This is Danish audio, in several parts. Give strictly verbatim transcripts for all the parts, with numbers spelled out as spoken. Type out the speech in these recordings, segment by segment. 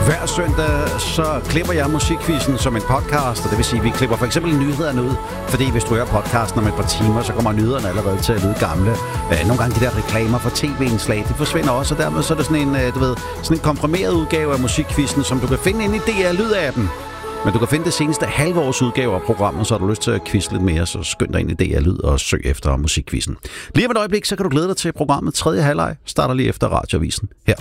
Hver søndag så klipper jeg musikquizzen som en podcast, og det vil sige, at vi klipper for eksempel nyhederne ud, fordi hvis du hører podcasten om et par timer, så kommer nyhederne allerede til at lyde gamle. Nogle gange de der reklamer for tv-indslag, de forsvinder også, og dermed så er det sådan en, du ved, sådan en komprimeret udgave af musikquizzen, som du kan finde inde i D R-Lyd-appen. Men du kan finde det seneste halve års udgave af programmet, så har du lyst til at quizze lidt mere, så skynd dig ind i D R-Lyd og søg efter musikquizzen. Lige om et øjeblik, så kan du glæde dig til programmet. Tredje halvleg starter lige efter Radioavisen her.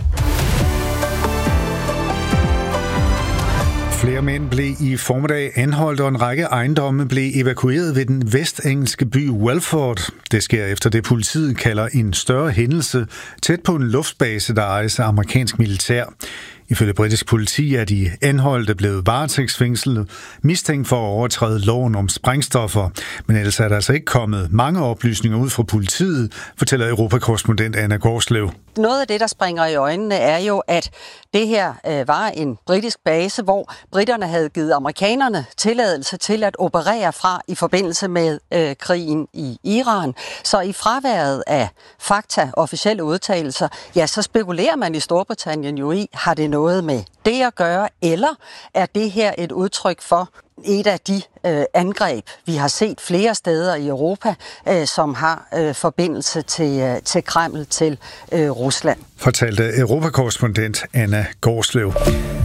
Flere mænd blev i formiddag anholdt, og en række ejendomme blev evakueret ved den vestengelske by Welford. Det sker efter det, politiet kalder en større hændelse tæt på en luftbase, der ejes af amerikansk militær. Ifølge britisk politi er de anholdte blevet varetægtsfængslet, mistænkt for at overtræde loven om sprængstoffer. Men ellers er der altså ikke kommet mange oplysninger ud fra politiet, fortæller Europakorrespondent Anna Gårdslev. Noget af det, der springer i øjnene, er jo, at det her øh, var en britisk base, hvor britterne havde givet amerikanerne tilladelse til at operere fra i forbindelse med øh, krigen i Iran. Så i fraværet af fakta, officielle udtalelser, ja, så spekulerer man i Storbritannien jo i, har det noget med det at gøre, eller er det her et udtryk for et af de øh, angreb, vi har set flere steder i Europa, øh, som har øh, forbindelse til, øh, til Kreml, til øh, Rusland. Fortalte Europakorrespondent Anna Gårdslev.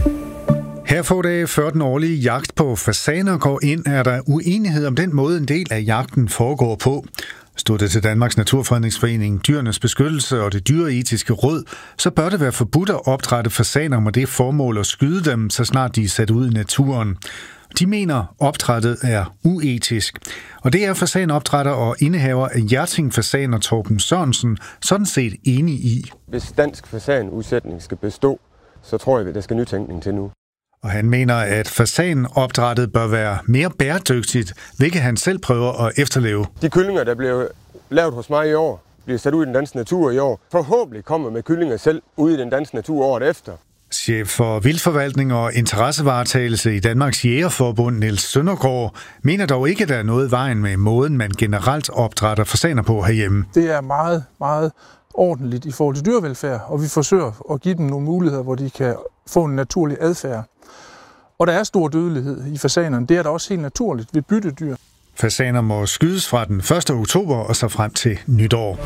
Her få dage før den årlige jagt på fasaner går ind, er der uenighed om den måde, en del af jagten foregår på. Stod det til Danmarks Naturfredningsforening, Dyrenes Beskyttelse og det Dyreetiske Råd, så bør det være forbudt at opdrætte fasaner med det formål at skyde dem, så snart de er sat ud i naturen. De mener, opdrættet er uetisk. Og det er fasanopdrætter og indehaver af Hjerting Fasaner Torben Sørensen sådan set enig i. Hvis dansk fasanudsætning skal bestå, så tror jeg, at der skal nytænkning til nu. Og han mener, at fasanopdrættet bør være mere bæredygtigt, hvilket han selv prøver at efterleve. De kyllinger, der blev lavet hos mig i år, bliver sat ud i den danske natur i år. Forhåbentlig kommer med kyllinger selv ud i den danske natur året efter. Chef for vildforvaltning og interessevaretagelse i Danmarks Jægerforbund, Niels Søndergaard, mener dog ikke, at der er noget i vejen med måden, man generelt opdrætter fasaner på herhjemme. Det er meget, meget ordentligt i forhold til dyrevelfærd, og vi forsøger at give dem nogle muligheder, hvor de kan få en naturlig adfærd. Og der er stor dødelighed i fasanerne. Det er der også helt naturligt ved byttedyr. Fasaner må skydes fra den første oktober og så frem til nytår.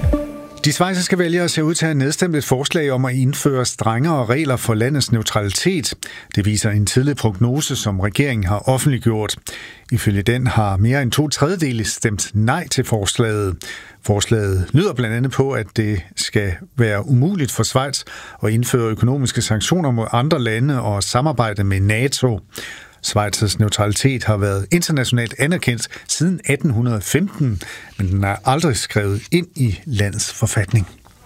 De schweiziske vælgere ser ud til at have nedstemt et forslag om at indføre strengere regler for landets neutralitet. Det viser en tidlig prognose, som regeringen har offentliggjort. Ifølge den har mere end to tredjedele stemt nej til forslaget. Forslaget lyder blandt andet på, at det skal være umuligt for Schweiz at indføre økonomiske sanktioner mod andre lande og samarbejde med NATO. Schweizers neutralitet har været internationalt anerkendt siden atten femten, men den er aldrig skrevet ind i landets forfatning.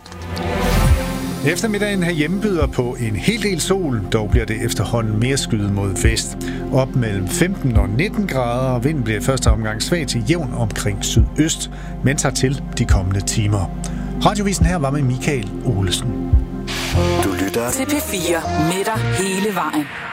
Eftermiddagen herhjemme byder på en hel del sol, dog bliver det efterhånden mere skyet mod vest. Op mellem femten og nitten grader, og vinden bliver i første omgang svag til jævn omkring sydøst, men tager til de kommende timer. Radiovisen her var med Michael Olesen. Du lytter til P fire med dig hele vejen.